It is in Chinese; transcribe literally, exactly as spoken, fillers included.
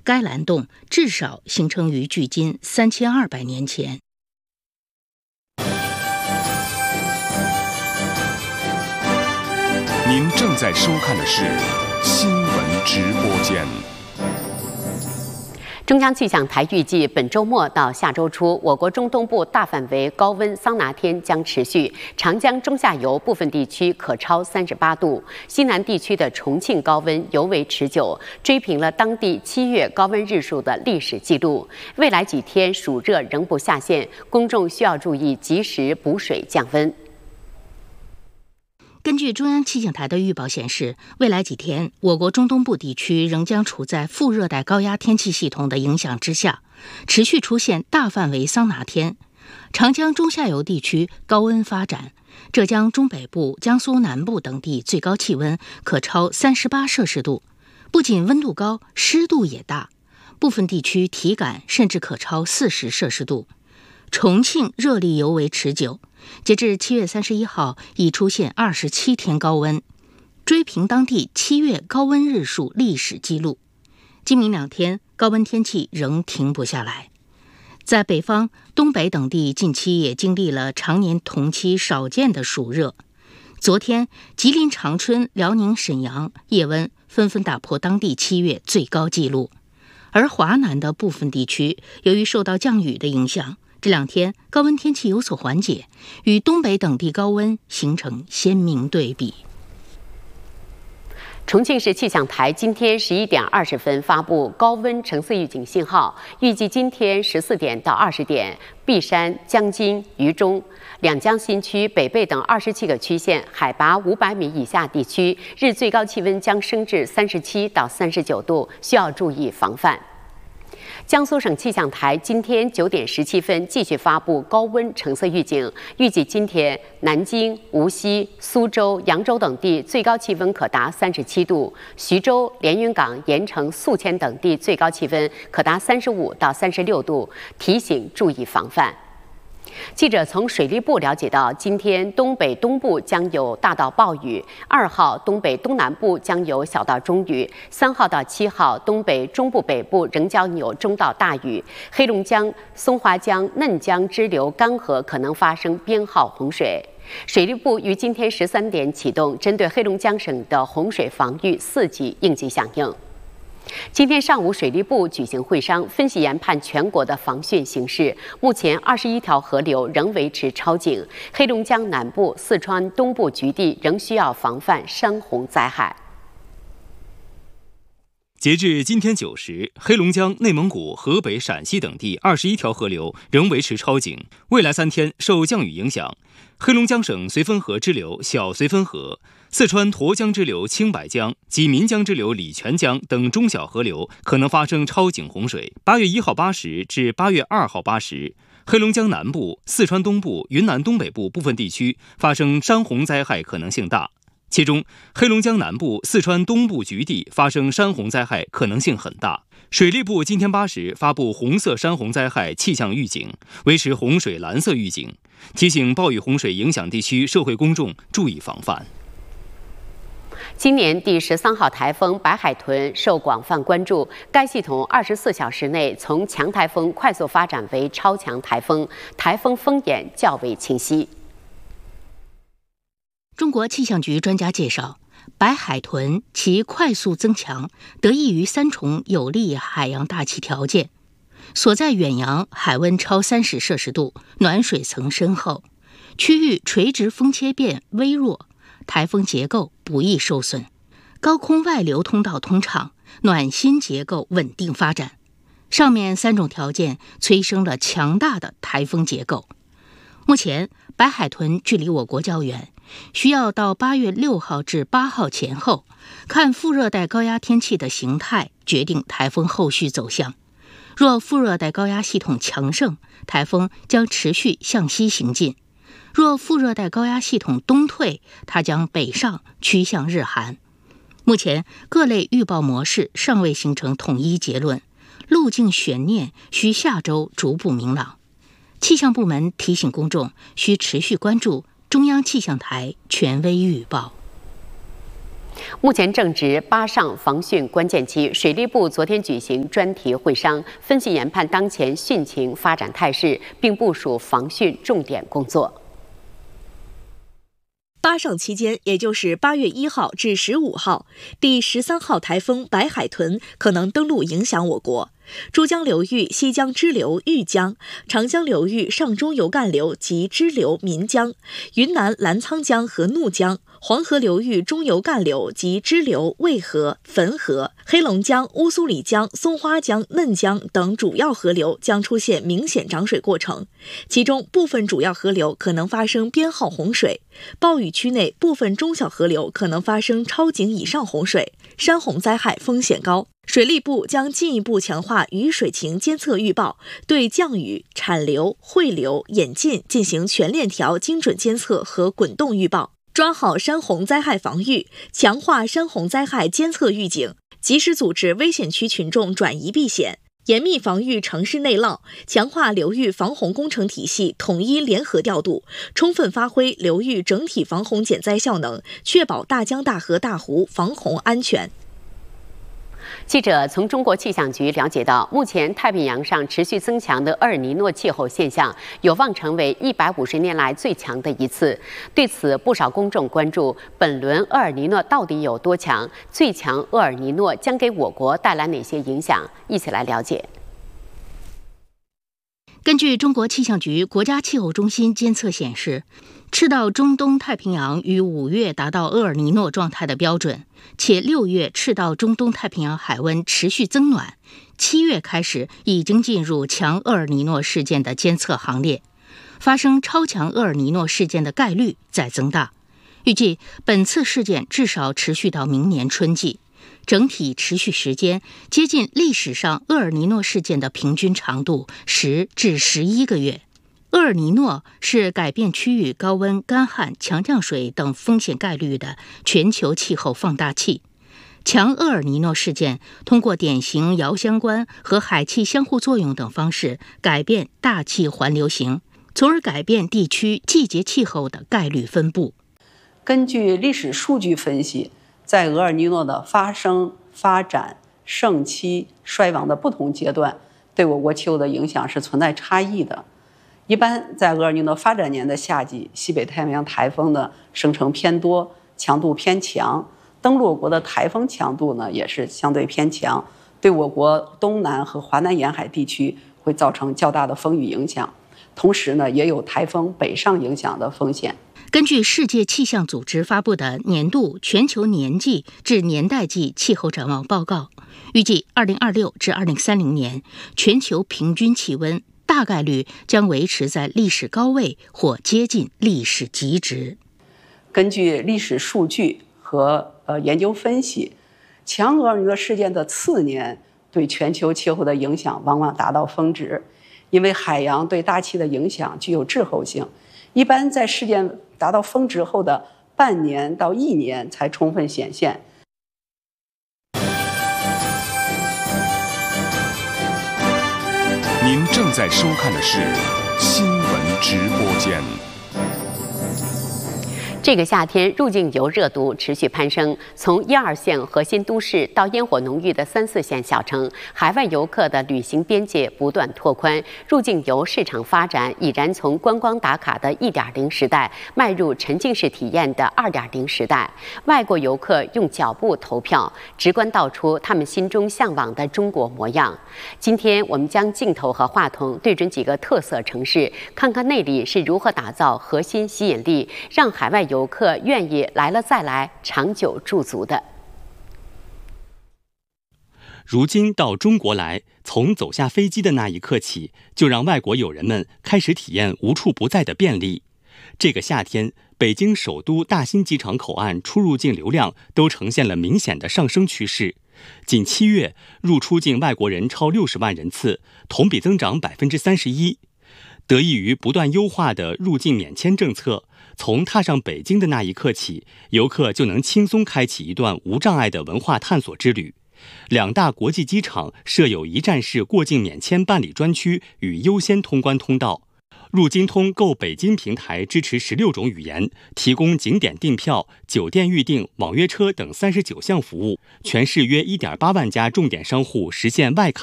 该蓝洞至少形成于距今三千二百年前。 您正在收看的是新闻直播间。 中央气象台预计，本周末到下周初，我国中东部大范围高温桑拿天将持续，长江中下游部分地区可超三十八度，西南地区的重庆高温尤为持久，追平了当地七月高温日数的历史记录。未来几天暑热仍不下线，公众需要注意及时补水降温。 根据中央气象台的预报显示，未来几天，我国中东部地区仍将处在副热带高压天气系统的影响之下，持续出现大范围桑拿天。长江中下游地区高温发展，浙江中北部、江苏南部等地最高气温可超三十八摄氏度，不仅温度高，湿度也大，部分地区体感甚至可超四十摄氏度。重庆热力尤为持久，截至七月三十一号，已出现二十七天高温，追平当地七月高温日数历史记录。今明两天，高温天气仍停不下来。在北方、东北等地，近期也经历了常年同期少见的暑热。昨天，吉林长春、辽宁沈阳夜温纷纷打破当地七月最高纪录，而华南的部分地区由于受到降雨的影响，这两天高温天气有所缓解，与东北等地高温形成鲜明对比。 重庆市气象台今天十一点二十分发布高温橙色预警信号，预计今天十四点到二十点，璧山、江津、渝中、两江新区、北碚等二十七个区县海拔五百米以下地区，日最高气温将升至三十七到三十九度，需要注意防范。江苏省气象台今天九点十七分继续发布高温橙色预警，预计今天南京、无锡、苏州、扬州等地最高气温可达三十七度，徐州、连云港、盐城、宿迁等地最高气温可达三十五到三十六度，提醒注意防范。记者从水利部了解到，今天东北东部将有大到暴雨，二号东北东南部将有小到中雨，三号到七号东北中部北部仍将有中到大雨，黑龙江、松花江、嫩江支流干涸可能发生编号洪水。水利部于今天十三点启动针对黑龙江省的洪水防御四级应急响应。今天上午，水利部举行会商，分析研判全国的防汛形势。目前，二十一条河流仍维持超警，黑龙江南部、四川东部局地仍需要防范山洪灾害。 截至今天九时，黑龙江、内蒙古、河北、陕西等地二十一条河流仍维持超警。未来三天受降雨影响，黑龙江省绥芬河支流小绥芬河、四川沱江支流青柏江及岷江支流礼泉江等中小河流可能发生超警洪水。八月一号八时至八月二号八时，黑龙江南部、四川东部、云南东北部部分地区发生山洪灾害可能性大。其中，黑龙江南部、四川东部局地发生山洪灾害可能性很大。水利部今天八时发布红色山洪灾害气象预警，维持洪水蓝色预警，提醒暴雨洪水影响地区社会公众注意防范。 今年第十三号台风白海豚受广泛关注，该系统二十四小时内从强台风快速发展为超强台风，台风风眼较为清晰。 中国气象局专家介绍，白海豚其快速增强得益于三重有利海洋大气条件，所在远洋海温超三十摄氏度，暖水层深厚，区域垂直风切变微弱，台风结构不易受损，高空外流通道通畅，暖心结构稳定发展。上面三种条件催生了强大的台风结构。目前，白海豚距离我国较远，需要到八月六号至八号前后，看副热带高压天气的形态，决定台风后续走向。若副热带高压系统强盛，台风将持续向西行进；若副热带高压系统东退，它将北上趋向日韩。目前各类预报模式尚未形成统一结论，路径悬念需下周逐步明朗。气象部门提醒公众需持续关注中央气象台权威预报。 目前正值巴上防汛关键期，水利部昨天举行专题会商，分析研判当前汛情发展态势，并部署防汛重点工作。 巴上期间，也就是八月一号至十五号，第十三号台风白海豚可能登陆影响我国。珠江流域西江支流豫江、长江流域上中游干流及支流岷江、云南澜沧江和怒江、黄河流域中游干流及支流渭河、汾河、黑龙江乌苏里江、松花江、嫩江等主要河流将出现明显涨水过程，其中部分主要河流可能发生编号洪水，暴雨区内部分中小河流可能发生超警以上洪水，山洪灾害风险高。水利部将进一步强化雨水情监测预报，对降雨、产流、汇流、演进进行全链条精准监测和滚动预报，抓好山洪灾害防御，强化山洪灾害监测预警，及时组织危险区群众转移避险，严密防御城市内涝，强化流域防洪工程体系统一联合调度，充分发挥流域整体防洪减灾效能，确保大江大河大湖防洪安全。 记者从中国气象局了解到，目前太平洋上持续增强的厄尔尼诺气候现象有望成为一百五十年来最强的一次。对此，不少公众关注本轮厄尔尼诺到底有多强，最强厄尔尼诺将给我国带来哪些影响？一起来了解。 根据中国气象局国家气候中心监测显示，赤道中东太平洋于五月达到厄尔尼诺状态的标准，且六月赤道中东太平洋海温持续增暖，七月开始已经进入强厄尔尼诺事件的监测行列，发生超强厄尔尼诺事件的概率在增大。预计本次事件至少持续到明年春季，整体持续时间接近历史上厄尔尼诺事件的平均长度十至十一个月。厄尔尼诺是改变区域高温、干旱、强降水等风险概率的全球气候放大器。强厄尔尼诺事件通过典型遥相关和海气相互作用等方式改变大气环流型，从而改变地区季节气候的概率分布。 根据历史数据分析，在厄尔尼诺的发生、发展、盛期、衰亡的不同阶段，对我国气候的影响是存在差异的。一般在厄尔尼诺发展年的夏季，西北太平洋台风的生成偏多，强度偏强，登陆我国的台风强度呢也是相对偏强，对我国东南和华南沿海地区会造成较大的风雨影响，同时呢也有台风北上影响的风险。 根据世界气象组织发布的年度全球年纪至年代际气候展望报告，预计二零二六至二零三零年全球平均气温大概率将维持在历史高位或接近历史极值。 根据历史数据和呃研究分析，强厄尔尼诺事件的次年对全球气候的影响往往达到峰值，因为海洋对大气的影响具有滞后性，一般在事件达到峰值后的半年到一年才充分显现。 您正在收看的是新闻直播间。 这个夏天，入境游热度持续攀升。从一二线核心都市到烟火浓郁的三四线小城，海外游客的旅行边界不断拓宽，入境游市场发展已然从观光打卡的一点零时代迈入沉浸式体验的二点零时代。外国游客用脚步投票，直观道出他们心中向往的中国模样。今天，我们将镜头和话筒对准几个特色城市，看看那里是如何打造核心吸引力，让海外游游客愿意来了再来，长久驻足的。 如今到中国来，从走下飞机的那一刻起，就让外国友人们开始体验无处不在的便利。这个夏天，北京首都大兴机场口岸出入境流量都呈现了明显的上升趋势。仅七月，入出境外国人超六十万人次，同比增长百分之三十一。得益于不断优化的入境免签政策，从踏上北京的那一刻起，游客就能轻松开启一段无障碍的文化探索之旅。两大国际机场设有一站式过境免签办理专区与优先通关通道， 入金通购北京平台支持十六种语言，提供景点订票、酒店预订、网约车等三十九项服务，全市约一点八万家重点商户实现外卡